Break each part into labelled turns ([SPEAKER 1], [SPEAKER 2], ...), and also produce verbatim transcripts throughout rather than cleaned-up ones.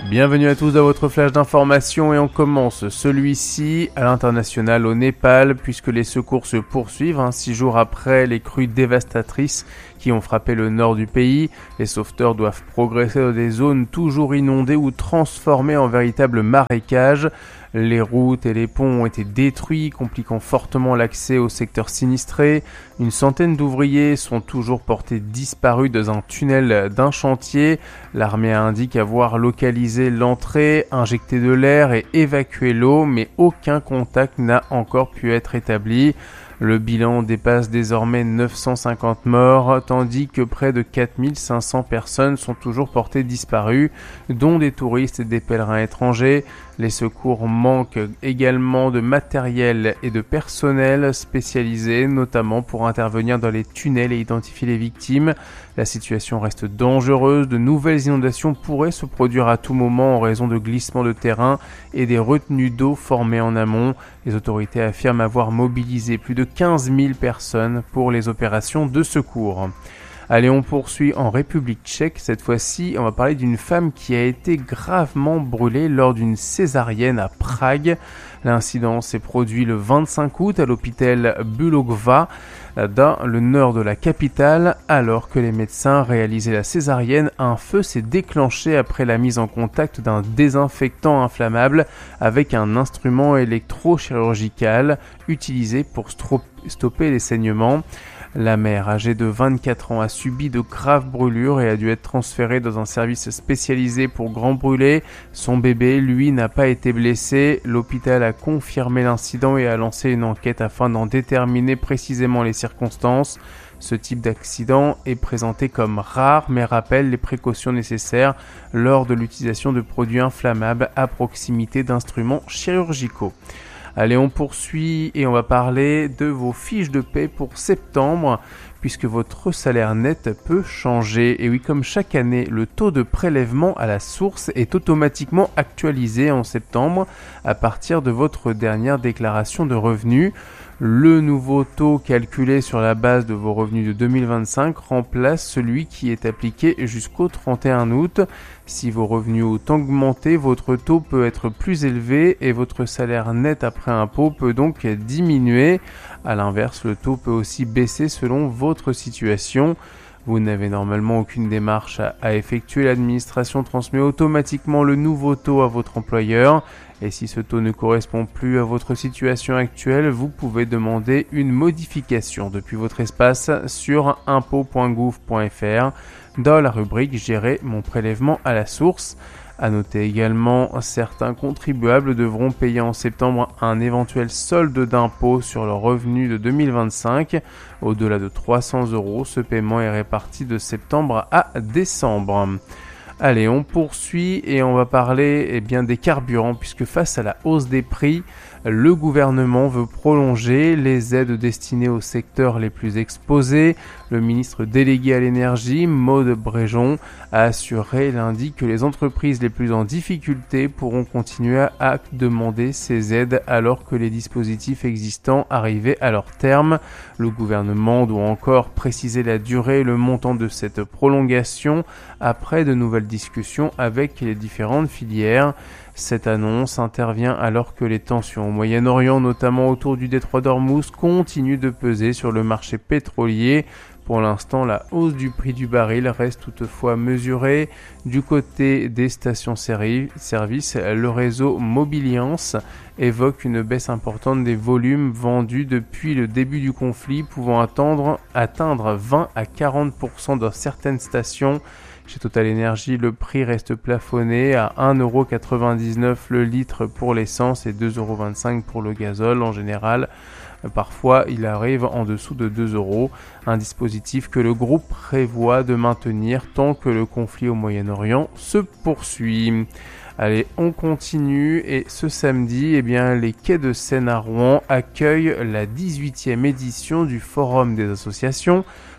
[SPEAKER 1] Bienvenue à tous dans votre flash d'information et on commence celui-ci à l'international au Népal puisque les secours se poursuivent, hein, six jours après les crues dévastatrices qui ont frappé le nord du pays. Les sauveteurs doivent progresser dans des zones toujours inondées ou transformées en véritables marécages. Les routes et les ponts ont été détruits, compliquant fortement l'accès au secteur sinistré. Une centaine d'ouvriers sont toujours portés disparus dans un tunnel d'un chantier. L'armée indique avoir localisé l'entrée, injecté de l'air et évacué l'eau, mais aucun contact n'a encore pu être établi. Le bilan dépasse désormais neuf cent cinquante morts, tandis que près de quatre mille cinq cents personnes sont toujours portées disparues, dont des touristes et des pèlerins étrangers. Les secours manquent également de matériel et de personnel spécialisé, notamment pour intervenir dans les tunnels et identifier les victimes. La situation reste dangereuse, de nouvelles inondations pourraient se produire à tout moment en raison de glissements de terrain et des retenues d'eau formées en amont. Les autorités affirment avoir mobilisé plus de quinze mille personnes pour les opérations de secours. Allez, on poursuit en République tchèque. Cette fois-ci, on va parler d'une femme qui a été gravement brûlée lors d'une césarienne à Prague. L'incident s'est produit le vingt-cinq août à l'hôpital Bulogva, dans le nord de la capitale. Alors que les médecins réalisaient la césarienne, un feu s'est déclenché après la mise en contact d'un désinfectant inflammable avec un instrument électrochirurgical utilisé pour stro- stopper les saignements. La mère, âgée de vingt-quatre ans, a subi de graves brûlures et a dû être transférée dans un service spécialisé pour grands brûlés. Son bébé, lui, n'a pas été blessé. L'hôpital a confirmé l'incident et a lancé une enquête afin d'en déterminer précisément les circonstances. Ce type d'accident est présenté comme rare, mais rappelle les précautions nécessaires lors de l'utilisation de produits inflammables à proximité d'instruments chirurgicaux. Allez, on poursuit et on va parler de vos fiches de paie pour septembre, puisque votre salaire net peut changer. Et oui, comme chaque année, le taux de prélèvement à la source est automatiquement actualisé en septembre à partir de votre dernière déclaration de revenus. Le nouveau taux calculé sur la base de vos revenus de deux mille vingt-cinq remplace celui qui est appliqué jusqu'au trente et un août. Si vos revenus ont augmenté, votre taux peut être plus élevé et votre salaire net après impôt peut donc diminuer. À l'inverse, le taux peut aussi baisser selon votre situation. Vous n'avez normalement aucune démarche à, à effectuer. L'administration transmet automatiquement le nouveau taux à votre employeur. Et si ce taux ne correspond plus à votre situation actuelle, vous pouvez demander une modification depuis votre espace sur impôt point gouv point f r dans la rubrique « Gérer mon prélèvement à la source ». À noter également, certains contribuables devront payer en septembre un éventuel solde d'impôt sur leurs revenus de deux mille vingt-cinq. Au-delà de trois cents euros, ce paiement est réparti de septembre à décembre. Allez, on poursuit et on va parler eh bien, des carburants, puisque face à la hausse des prix, le gouvernement veut prolonger les aides destinées aux secteurs les plus exposés. Le ministre délégué à l'énergie, Maud Brejon, a assuré lundi que les entreprises les plus en difficulté pourront continuer à demander ces aides alors que les dispositifs existants arrivaient à leur terme. Le gouvernement doit encore préciser la durée et le montant de cette prolongation après de nouvelles discussions avec les différentes filières. Cette annonce intervient alors que les tensions au Moyen-Orient, notamment autour du détroit d'Ormuz, continuent de peser sur le marché pétrolier. Pour l'instant, la hausse du prix du baril reste toutefois mesurée. Du côté des stations-service, le réseau Mobiliance évoque une baisse importante des volumes vendus depuis le début du conflit, pouvant atteindre, atteindre vingt à quarante pour cent dans certaines stations. Chez Total Energy, le prix reste plafonné à un euro quatre-vingt-dix-neuf le litre pour l'essence et deux euros vingt-cinq pour le gazole en général. Parfois, il arrive en dessous de deux euros, un dispositif que le groupe prévoit de maintenir tant que le conflit au Moyen-Orient se poursuit. Allez, on continue et ce samedi, eh bien, les quais de Seine à Rouen accueillent la dix-huitième édition du Forum des associations.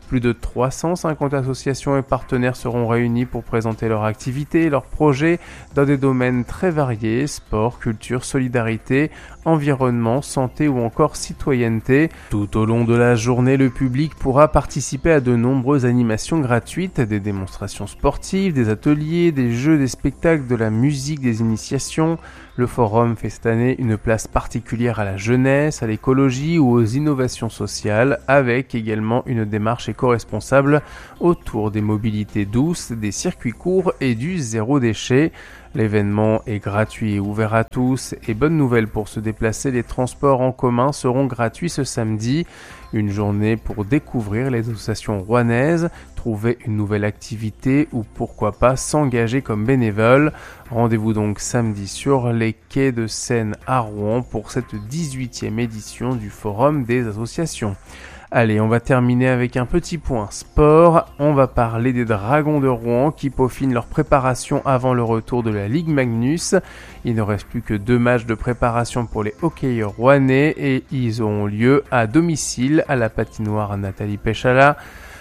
[SPEAKER 1] Plus de trois cent cinquante associations et partenaires seront réunis pour présenter leurs activités et leurs projets dans des domaines très variés, sport, culture, solidarité, environnement, santé ou encore citoyenneté. Tout au long de la journée, le public pourra participer à de nombreuses animations gratuites, des démonstrations sportives, des ateliers, des jeux, des spectacles, de la musique, des initiations. Le forum fait cette année une place particulière à la jeunesse, à l'écologie ou aux innovations sociales, avec également une démarche éco-responsable autour des mobilités douces, des circuits courts et du zéro déchet. L'événement est gratuit et ouvert à tous, et bonne nouvelle pour se déplacer, les transports en commun seront gratuits ce samedi. Une journée pour découvrir les associations rouennaises, trouver une nouvelle activité ou pourquoi pas s'engager comme bénévole. Rendez-vous donc samedi sur les quais de Seine à Rouen pour cette dix-huitième édition du Forum des associations. Allez, on va terminer avec un petit point sport. On va parler des Dragons de Rouen qui peaufinent leur préparation avant le retour de la Ligue Magnus. Il ne reste plus que deux matchs de préparation pour les hockeyeurs rouennais et ils auront lieu à domicile à la patinoire Nathalie Péchala.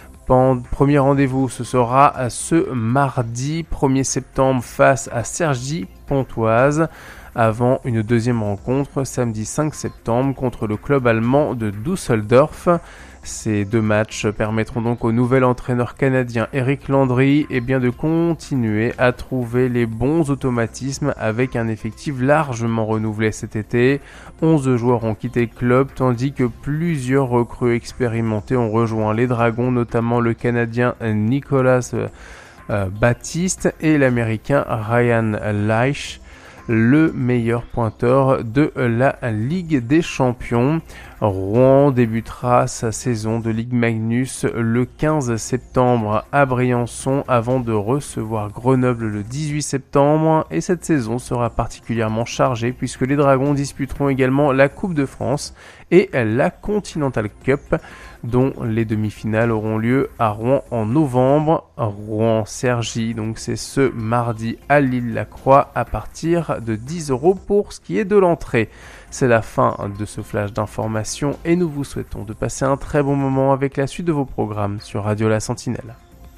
[SPEAKER 1] Premier rendez-vous, ce sera ce mardi premier septembre face à Cergy-Pontoise, avant une deuxième rencontre samedi cinq septembre contre le club allemand de Düsseldorf. Ces deux matchs permettront donc au nouvel entraîneur canadien Eric Landry eh bien, de continuer à trouver les bons automatismes avec un effectif largement renouvelé cet été. onze joueurs ont quitté le club tandis que plusieurs recrues expérimentées ont rejoint les Dragons, notamment le Canadien Nicolas euh, Baptiste et l'Américain Ryan Leich, le meilleur pointeur de la Ligue des Champions. Rouen débutera sa saison de Ligue Magnus le quinze septembre à Briançon avant de recevoir Grenoble le dix-huit septembre et cette saison sera particulièrement chargée puisque les Dragons disputeront également la Coupe de France et la Continental Cup dont les demi-finales auront lieu à Rouen en novembre. Rouen-Cergy, donc c'est ce mardi à l'Île-la-Croix à partir de dix euros pour ce qui est de l'entrée. C'est la fin de ce flash d'information et nous vous souhaitons de passer un très bon moment avec la suite de vos programmes sur Radio La Sentinelle.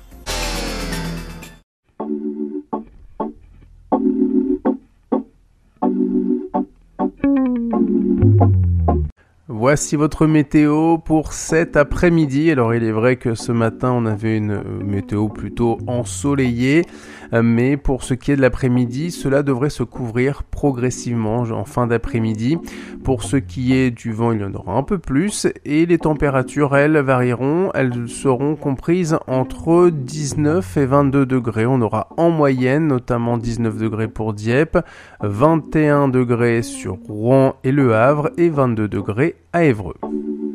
[SPEAKER 1] Voici votre météo pour cet après-midi. Alors il est vrai que ce matin on avait une météo plutôt ensoleillée, mais pour ce qui est de l'après-midi, cela devrait se couvrir progressivement en fin d'après-midi. Pour ce qui est du vent, il y en aura un peu plus et les températures, elles, varieront. Elles seront comprises entre dix-neuf et vingt-deux degrés. On aura en moyenne notamment dix-neuf degrés pour Dieppe, vingt et un degrés sur Rouen et Le Havre et vingt-deux degrés à Évreux.